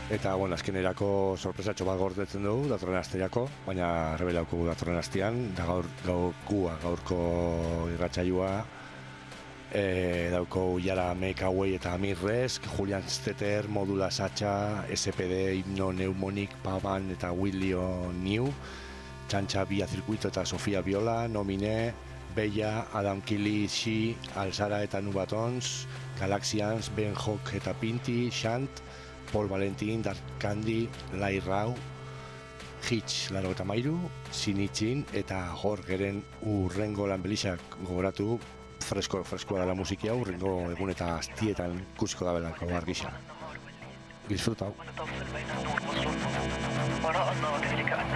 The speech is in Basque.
Eta, bueno, azkenerako sorpresatxo bat gordetzen dugu, datorren asteako, baina rebelauko datorren astean, da gaurko irratsaioa, dauko Jara Mek Hauei eta Amirrez, Julian Stetter, Modula Sacha, SPD, Himno Neumonic, Pavan eta Willio New, Txantxa Bia Zirkuito eta Sofia Viola, Nomine, Bella, Adam Kili, Shi, Alzara eta Nubatons, Galaxians, Ben Hock eta Pinti, Shant, Paul Valentin, Dark Candy, Lai Rau, Hitch, Laro eta Mairu, Sinitxin eta Jorgeren urrengo lanbelixak gogoratu, freskoa dela musiki hau, urrengo egun eta astietan ikusiko da belako argisa. Disfrutau.